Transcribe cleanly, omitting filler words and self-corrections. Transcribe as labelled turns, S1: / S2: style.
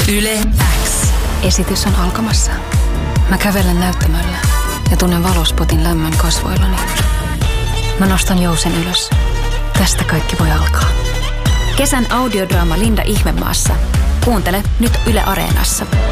S1: Yle X.
S2: Esitys on alkamassa. Mä kävelen näyttämöllä ja tunnen valospotin lämmön kasvoillani. Mä nostan jousen ylös. Tästä kaikki voi alkaa.
S3: Kesän audiodraama Linda Ihmemaassa. Kuuntele nyt Yle Areenassa.